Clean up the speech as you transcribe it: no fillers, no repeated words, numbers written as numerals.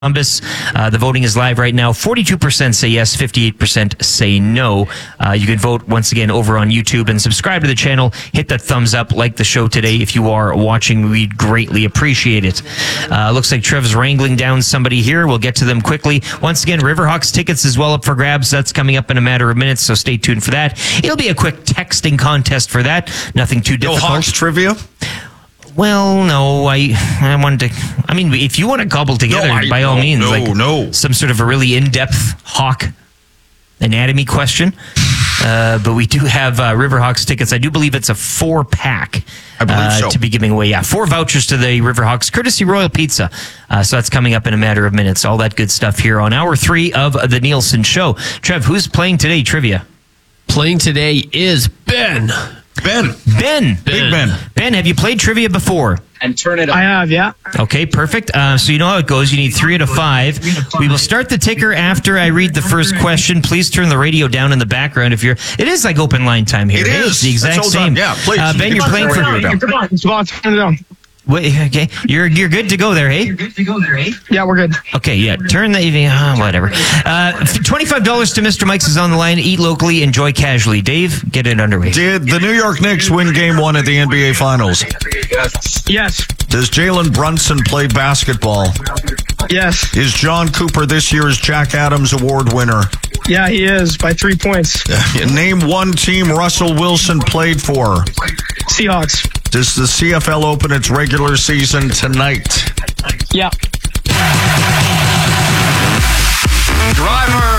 Columbus. The voting is live right now. 42% say yes, 58% say no. You can vote once again over on YouTube and subscribe to the channel. Hit that thumbs up, like the show today. If you are watching, we'd greatly appreciate it. Looks like Trev's wrangling down somebody here. We'll get to them quickly. Once again, Riverhawks tickets as well up for grabs. That's coming up in a matter of minutes, so stay tuned for that. It'll be a quick texting contest for that. Nothing too difficult. No Hawks trivia? Well, no, I wanted to. I mean, if you want to cobble together, by all means, some sort of a really in-depth Hawk anatomy question. But we do have Riverhawks tickets. I do believe it's a 4-pack. I believe so. To be giving away. Yeah, 4 vouchers to the Riverhawks, courtesy Royal Pizza. So that's coming up in a matter of minutes. All that good stuff here on Hour 3 of the Nielsen Show. Trev, who's playing today, trivia? Playing today is Ben. Ben. Big Ben. Ben, have you played trivia before? And turn it up. I have, yeah. Okay, perfect. So you know how it goes. You need 3 out of 5. We will start the ticker after I read the first question. Please turn the radio down in the background if you're... It is like open line time here. It is. It's the exact same. Yeah, please. Ben, you're playing for... Come on, turn it down. Wait, okay, you're good to go there, hey? Yeah, we're good. Okay, yeah, turn the whatever. $25 to Mr. Mike's is on the line. Eat locally, enjoy casually. Dave, get it underway. Did the New York Knicks win Game 1 at the NBA Finals? Yes. Does Jalen Brunson play basketball? Yes. Is John Cooper this year's Jack Adams Award winner? Yeah, he is, by 3 points. Name one team Russell Wilson played for. Seahawks. Does the CFL open its regular season tonight? Yeah. Driver.